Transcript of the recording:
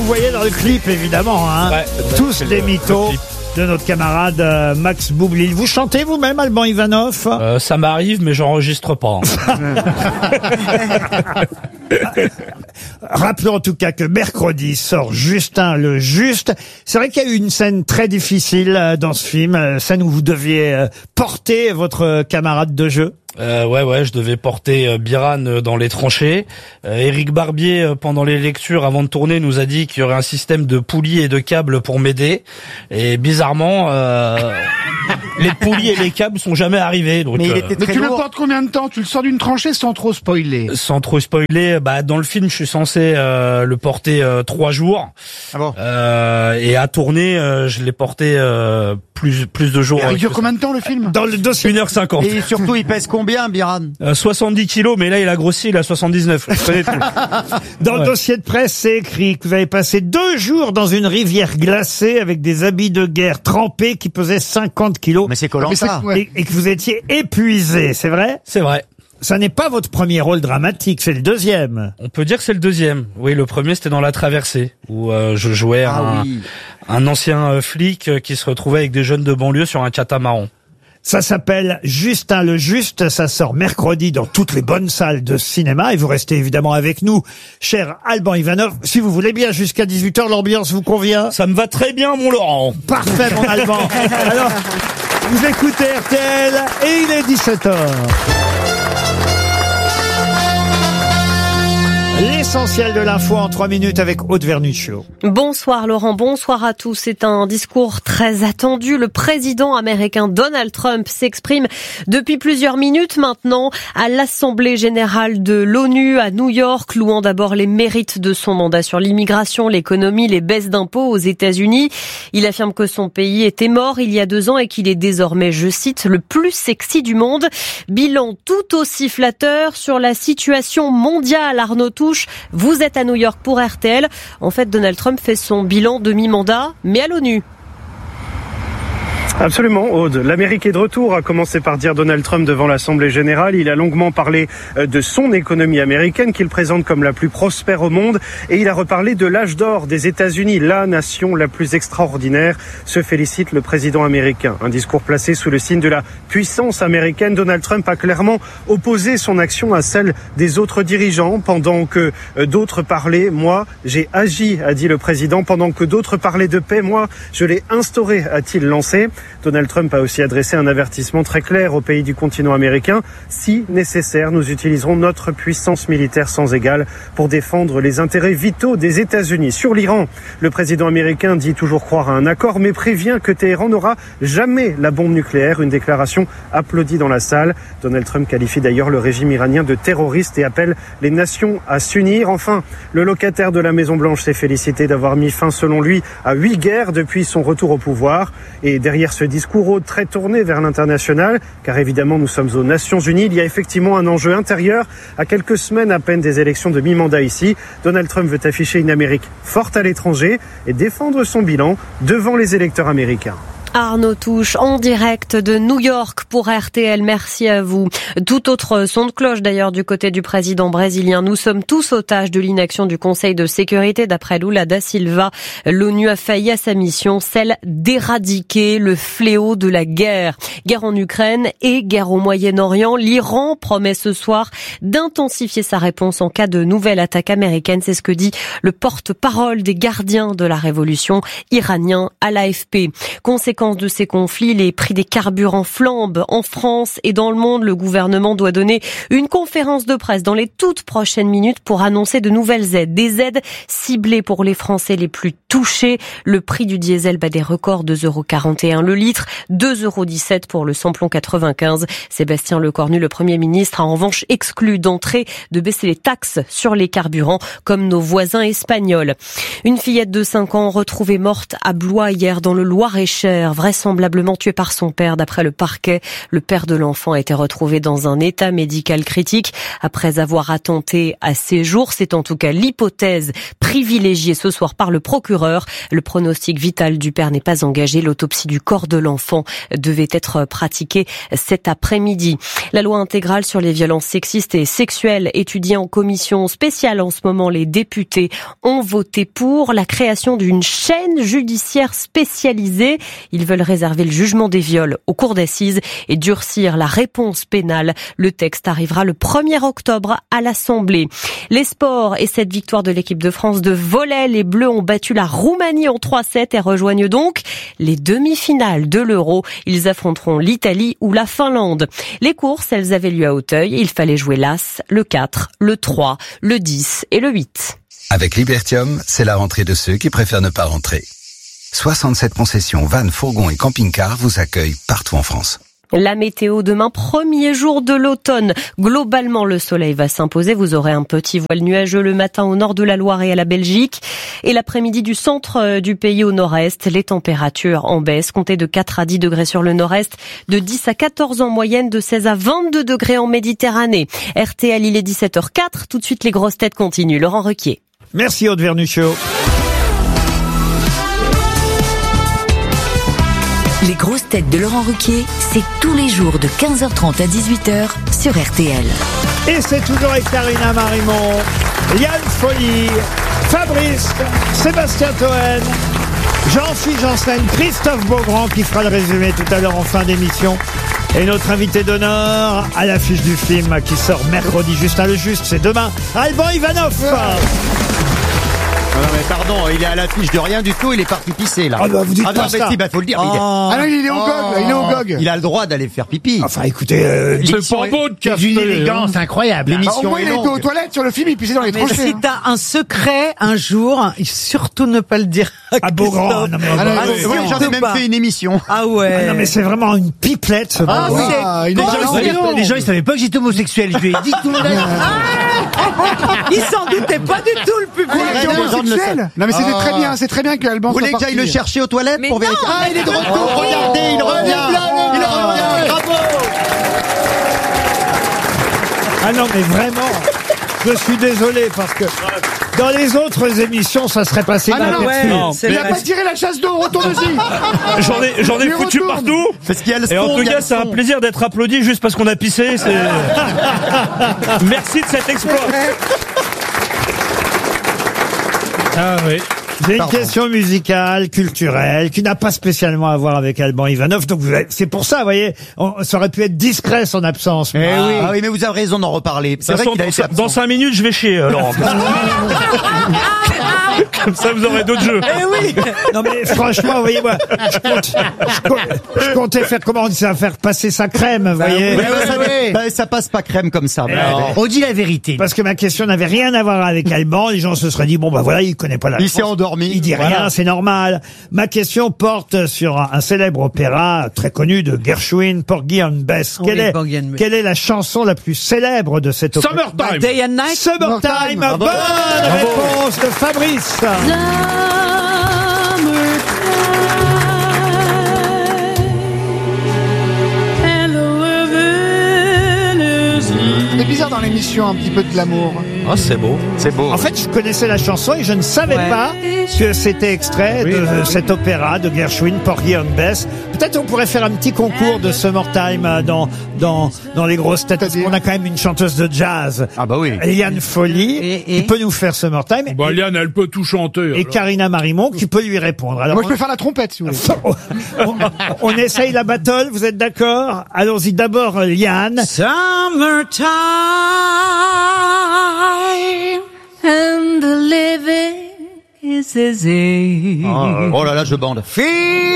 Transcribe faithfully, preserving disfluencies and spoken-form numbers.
voyez dans le clip, évidemment. Hein. Ouais, Tous des mythos de notre camarade euh, Max Boublil. Vous chantez vous-même, Alban Ivanov? euh, Ça m'arrive, mais j'enregistre pas. Rappelons en tout cas que mercredi sort Justin le Juste. C'est vrai qu'il y a eu une scène très difficile euh, dans ce film, euh, scène où vous deviez euh, porter votre euh, camarade de jeu. Euh, ouais, ouais, je devais porter euh, Biran euh, dans les tranchées. Euh, Éric Barbier, euh, pendant les lectures, avant de tourner, nous a dit qu'il y aurait un système de poulies et de câbles pour m'aider. Et bizarrement, euh, les poulies et les câbles sont jamais arrivés. Donc, Mais, il euh, était Mais très tu le lourd. portes combien de temps? Tu le sors d'une tranchée sans trop spoiler. sans trop spoiler, bah dans le film, je suis censé euh, le porter euh, trois jours. Ah bon. Euh, et à tourner, euh, je l'ai porté euh, plus plus de jours. Il euh, dure que combien de temps le film? Dans le dossier. une heure cinquante. Et surtout, il pèse combien, Biran? Euh, soixante-dix kilos, mais là il a grossi, il a soixante-dix-neuf. Je connais tout. Dans le Ouais. dossier de presse, c'est écrit que vous avez passé deux jours dans une rivière glacée avec des habits de guerre trempés qui pesaient cinquante kilos Mais c'est Mais Koh-Lanta. c'est- ouais. et, et que vous étiez épuisé, c'est vrai? C'est vrai. Ça n'est pas votre premier rôle dramatique, c'est le deuxième. On peut dire que c'est le deuxième. Oui, le premier c'était dans La Traversée, où euh, je jouais Ah un, oui. un ancien euh, flic euh, qui se retrouvait avec des jeunes de banlieue sur un catamaran. Ça s'appelle Justin le Juste, ça sort mercredi dans toutes les bonnes salles de cinéma et vous restez évidemment avec nous, cher Alban Ivanov. Si vous voulez bien, jusqu'à dix-huit heures, l'ambiance vous convient? Ça me va très bien, mon Laurent. Parfait, mon Alban. Alors, vous écoutez R T L et il est dix-sept heures. L'essentiel de l'info en trois minutes avec Aude Vernuccio. Bonsoir Laurent, bonsoir à tous. C'est un discours très attendu. Le président américain Donald Trump s'exprime depuis plusieurs minutes maintenant à l'Assemblée générale de l'ONU à New York, louant d'abord les mérites de son mandat sur l'immigration, l'économie, les baisses d'impôts aux États-Unis. Il affirme que son pays était mort il y a deux ans et qu'il est désormais, je cite, le plus sexy du monde. Bilan tout aussi flatteur sur la situation mondiale. Arnaud Touche, vous êtes à New York pour R T L. En fait, Donald Trump fait son bilan de mi-mandat, mais à l'ONU. Absolument, Aude. L'Amérique est de retour, a commencé par dire Donald Trump devant l'Assemblée générale. Il a longuement parlé de son économie américaine qu'il présente comme la plus prospère au monde et il a reparlé de l'âge d'or des États-Unis, la nation la plus extraordinaire, se félicite le président américain. Un discours placé sous le signe de la puissance américaine. Donald Trump a clairement opposé son action à celle des autres dirigeants. Pendant que d'autres parlaient, moi, j'ai agi, a dit le président. Pendant que d'autres parlaient de paix, moi, je l'ai instauré, a-t-il lancé. Donald Trump a aussi adressé un avertissement très clair aux pays du continent américain. Si nécessaire, nous utiliserons notre puissance militaire sans égale pour défendre les intérêts vitaux des États-Unis. Sur l'Iran, le président américain dit toujours croire à un accord, mais prévient que Téhéran n'aura jamais la bombe nucléaire. Une déclaration applaudie dans la salle. Donald Trump qualifie d'ailleurs le régime iranien de terroriste et appelle les nations à s'unir. Enfin, le locataire de la Maison-Blanche s'est félicité d'avoir mis fin, selon lui, à huit guerres depuis son retour au pouvoir. Et derrière ce discours très tourné vers l'international, car évidemment nous sommes aux Nations Unies, il y a effectivement un enjeu intérieur. À quelques semaines à peine des élections de mi-mandat ici, Donald Trump veut afficher une Amérique forte à l'étranger et défendre son bilan devant les électeurs américains. Arnaud Touche, en direct de New York pour R T L. Merci à vous. Tout autre son de cloche d'ailleurs du côté du président brésilien. Nous sommes tous otages de l'inaction du Conseil de sécurité. D'après Lula da Silva, l'ONU a failli à sa mission, celle d'éradiquer le fléau de la guerre. Guerre en Ukraine et guerre au Moyen-Orient. L'Iran promet ce soir d'intensifier sa réponse en cas de nouvelle attaque américaine. C'est ce que dit le porte-parole des gardiens de la révolution iranien à l'A F P. Conséquence de ces conflits, les prix des carburants flambent en France et dans le monde. Le gouvernement doit donner une conférence de presse dans les toutes prochaines minutes pour annoncer de nouvelles aides. Des aides ciblées pour les Français les plus touchés. Le prix du diesel bat des records, deux euros quarante et un le litre, deux euros dix-sept pour le samplon quatre-vingt-quinze. Sébastien Lecornu, le Premier ministre, a en revanche exclu d'entrée de baisser les taxes sur les carburants comme nos voisins espagnols. Une fillette de cinq ans retrouvée morte à Blois hier dans le Loir-et-Cher. vraisemblablement tué par son père. D'après le parquet, le père de l'enfant a été retrouvé dans un état médical critique après avoir attenté à ses jours. C'est en tout cas l'hypothèse privilégiée ce soir par le procureur. Le pronostic vital du père n'est pas engagé. L'autopsie du corps de l'enfant devait être pratiquée cet après-midi. La loi intégrale sur les violences sexistes et sexuelles étudiée en commission spéciale en ce moment, les députés ont voté pour la création d'une chaîne judiciaire spécialisée. Ils veulent réserver le jugement des viols aux cours d'assises et durcir la réponse pénale. Le texte arrivera le premier octobre à l'Assemblée. Les sports et cette victoire de l'équipe de France de volley. Les Bleus ont battu la Roumanie en trois sept et rejoignent donc les demi-finales de l'Euro. Ils affronteront l'Italie ou la Finlande. Les courses, elles avaient lieu à Auteuil. Il fallait jouer l'As, le quatre, le trois, le dix et le huit. Avec Libertium, c'est la rentrée de ceux qui préfèrent ne pas rentrer. soixante-sept concessions, vannes, fourgons et camping-cars vous accueillent partout en France. La météo demain, premier jour de l'automne. Globalement, le soleil va s'imposer. Vous aurez un petit voile nuageux le matin au nord de la Loire et à la Belgique. Et l'après-midi du centre du pays au nord-est, les températures en baisse. Comptez de quatre à dix degrés sur le nord-est, de dix à quatorze en moyenne, de seize à vingt-deux degrés en Méditerranée. R T L, il est dix-sept heures quatre. Tout de suite, les grosses têtes continuent. Laurent Ruquier. Merci Aude Vernuccio. Les grosses têtes de Laurent Ruquier, c'est tous les jours de quinze heures trente à dix-huit heures sur R T L. Et c'est toujours avec Karina Marimont, Yann Folly, Fabrice, Sébastien Toen, Jean-Philippe Janssen, Christophe Beaugrand qui fera le résumé tout à l'heure en fin d'émission. Et notre invité d'honneur à l'affiche du film qui sort mercredi, Justin le Juste, c'est demain, Alban Ivanov. Non mais pardon, il est à l'affiche de rien du tout, il est parti pisser là. Ah bah vous dites ah pas non, mais ça. si, bah faut le dire. Oh. Il est... Ah non, il est au Oh. gog, là, il est au gog. Il a le droit d'aller faire pipi. Enfin écoutez, euh, C'est pas beau de C'est une élégance incroyable. Bah, au L'émission moins, est il était aux longue. toilettes sur le film, il pissait dans les Mais tranchées. si hein. t'as un secret un jour, surtout ne pas le dire à à Beaugrand. Christophe. Non mais, Ah, non, Ah, oui, c'est Oui, surtout j'en ai même pas. fait une émission. Ah ouais. ah non, mais c'est vraiment une pipelette ce Ah Beaugrand. oui. Ah, il est Les gens, balance, ils savaient- non. les gens, ils savaient pas que j'étais homosexuel. Je lui ai dit que tout le monde a... Ils s'en doutaient pas du tout, le public. Quoi, Ouais, tu es les gens ne le homosexuel savent. Non mais c'était Ah. très bien, c'est très bien que Alban Vous soit voulez que parti. j'aille le chercher aux toilettes Mais pour vérifier? non, Ah, il est de retour, Oh. regardez, il revient. Il revient, bravo. Ah non mais vraiment, je suis désolé parce que dans les autres émissions ça serait passé Ah non, non, inaperçu. Non, c'est Il la- a pas tiré la chasse d'eau, retourne-y. J'en ai, j'en ai Il foutu retourne. partout. Parce qu'il y a le Et en son, tout il y a cas, le c'est un son. plaisir d'être applaudi juste parce qu'on a pissé. C'est... Merci de cet exploit. Ah oui. J'ai une Pardon. question musicale, culturelle, qui n'a pas spécialement à voir avec Alban Ivanov. Donc vous avez- c'est pour ça, vous voyez, on, ça aurait pu être discret son absence. Eh mais- oui. Ah oui, mais vous avez raison d'en reparler. C'est De toute vrai façon, qu'il a été dans, dans absent. cinq minutes, je vais chier, euh, Laurent. Comme ça, vous aurez d'autres jeux. Eh oui. Non mais franchement, vous voyez, moi, je, compte- je compte- je comptais faire comment on dit ça, faire passer sa crème, vous voyez. Ouais, ouais, ça, bah, ça passe pas crème comme ça. bah, ouais. On dit la vérité. Parce que ma question n'avait rien à voir avec Alban. Les gens se seraient dit, bon, bah voilà, il connaît pas la Il s'est France. endormi. Il dit rien, Voilà. c'est normal. Ma question porte sur un, un célèbre opéra très connu de Gershwin, Porgy and Bess. Oui, Quelle est, Porgy and Bess. quelle est la chanson la plus célèbre de cet opéra? Summertime. Day and night. Summertime. Bravo. Bonne réponse de Fabrice. C'est bizarre dans l'émission, un petit peu de glamour. Ah, c'est beau. C'est beau. En fait, je connaissais la chanson et je ne savais Ouais. pas que c'était extrait de cet opéra de Gershwin, Porgy and Bess. Peut-être on pourrait faire un petit concours de Summertime euh, dans dans dans les grosses têtes. Parce qu'on a quand même une chanteuse de jazz, Ah bah oui. Liane Folly, Et- qui et peut nous faire Summertime. Bah, Liane, elle peut tout chanter. Et alors. Karina Marimont qui peut lui répondre. Alors, Moi, je peux faire la trompette, si vous voulez. on, on essaye la battle, vous êtes d'accord? Allons-y d'abord Liane. Summertime and the living is easy. Oh là là, je bande. Feel